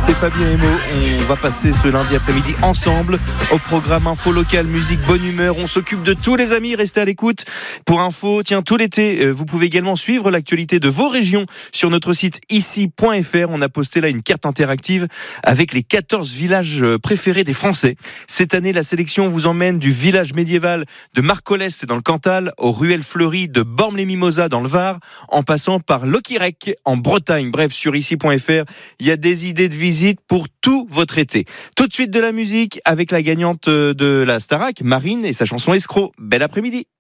c'est Fabien Emo. On va passer ce lundi après-midi ensemble au programme Info Local, musique, bonne humeur. On s'occupe de tous les amis, restez à l'écoute. Pour info, tout l'été, vous pouvez également suivre l'actualité de vos régions sur notre site ici.fr. On a posté là une carte interactive avec les 14 villages préférés des Français. Cette année, la sélection vous emmène du village médiéval de Marcollès, c'est dans le Cantal, aux ruelles fleuries de Bormes-les-Mimosas dans le Var, en passant par Loquirec en Bretagne. Bref, sur ici.fr, il y a des idées de visite pour tout votre été. Tout de suite de la musique avec la gagnante de la Starac, Marine, et sa chanson Escroc. Bel après-midi.